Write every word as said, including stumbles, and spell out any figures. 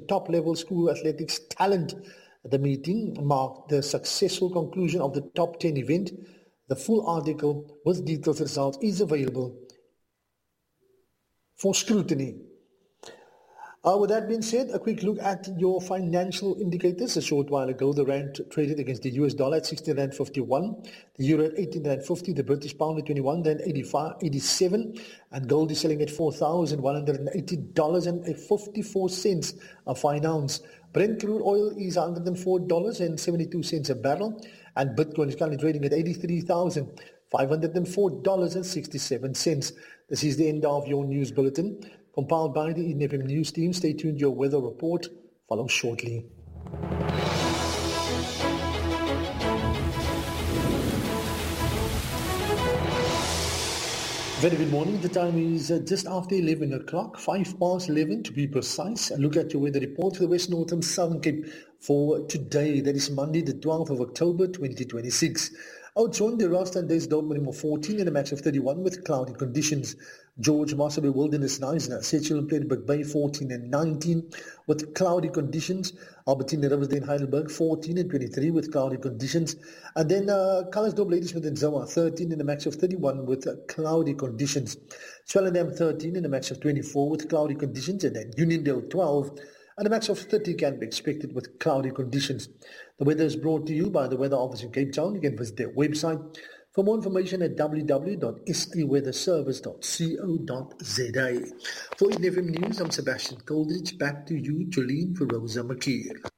top-level school athletics talent. The meeting marked the successful conclusion of the top ten event. The full article with detailed results is available for scrutiny. Uh, with that being said, a quick look at your financial indicators. A short while ago, the rand traded against the U S dollar at sixteen rand fifty-one, the euro at eighteen rand fifty, the British pound at twenty-one rand eighty-seven, and gold is selling at four thousand one hundred eighty dollars and fifty-four cents a fine ounce. Brent crude oil is one hundred four dollars and seventy-two cents a barrel, and Bitcoin is currently trading at eighty-three thousand five hundred four dollars and sixty-seven cents. This is the end of your news bulletin, compiled by the Eden F M News team. Stay tuned, your weather report follows shortly. Very good morning. The time is uh, just after eleven o'clock, five past eleven to be precise. A look at your weather report for the West, North and Southern Cape for today. That is Monday, the twelfth of October, twenty twenty-six. Oudtshoorn, the Rasta and Days Dome minimum fourteen and a max of thirty-one with cloudy conditions. George Marsabay Wilderness Knysna, Seychelles and Plettenberg Bay fourteen and nineteen with cloudy conditions. Albertine, Riversdale, Heidelberg fourteen and twenty-three with cloudy conditions. And then uh, Calisdorp, Ladysmith and Zoa thirteen and a max of thirty-one with uh, cloudy conditions. Swellendam thirteen and a max of twenty-four with cloudy conditions. And then Uniondale twelve and a max of thirty can be expected with cloudy conditions. The weather is brought to you by the Weather Office in Cape Town. You can visit their website for more information at w w w dot s a weather service dot co dot z a. For Eden F M News, I'm Sebastian Coldridge. Back to you, Jolene Feroza Makir.